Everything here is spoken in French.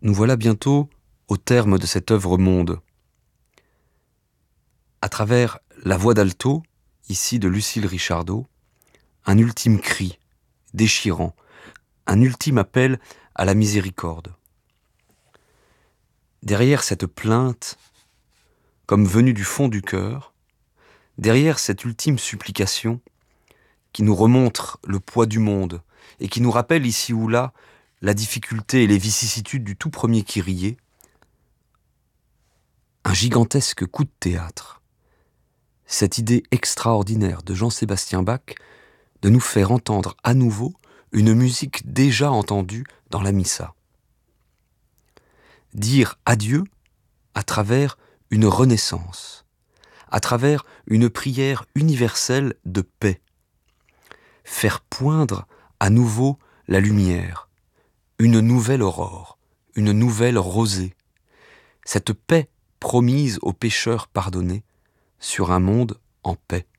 Nous voilà bientôt au terme de cette œuvre monde. À travers la voix d'alto, ici de Lucille Richardot, un ultime cri, déchirant, un ultime appel à la miséricorde. Derrière cette plainte, comme venue du fond du cœur, derrière cette ultime supplication qui nous remontre le poids du monde et qui nous rappelle ici ou là la difficulté et les vicissitudes du tout premier Kyrie, un gigantesque coup de théâtre. Cette idée extraordinaire de Jean-Sébastien Bach de nous faire entendre à nouveau une musique déjà entendue dans la Missa. Dire adieu à travers une renaissance, à travers une prière universelle de paix. Faire poindre à nouveau la lumière, une nouvelle aurore, une nouvelle rosée. Cette paix promise aux pécheurs pardonnés sur un monde en paix.